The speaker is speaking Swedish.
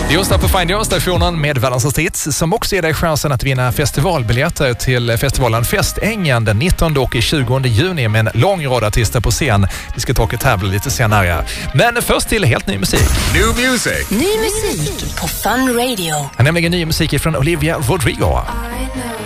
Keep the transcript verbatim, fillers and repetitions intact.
Just där på Find Your-stationen med världens hits som också ger dig chansen att vinna festivalbiljetter till festivalen Festängen den nittonde och tjugonde juni med en lång rad artister på scen. Vi ska ta och tävla lite senare. Men först till helt ny musik. New music. Ny musik på Fun Radio. Nämligen ny musik från Olivia Rodrigo.